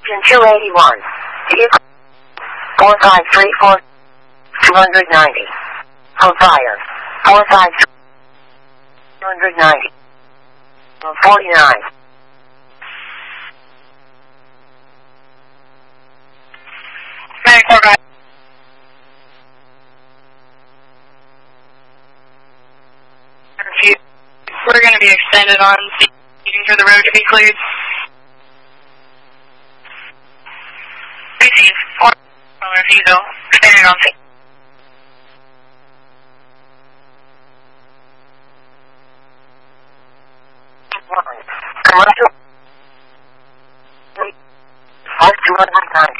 Engine 281. Vehicle 4534 290. For fire. 453 290. 49. We're going to be extended on waiting for the road to be cleared. Receive 4 refusal. Extended on scene. Commercial 290.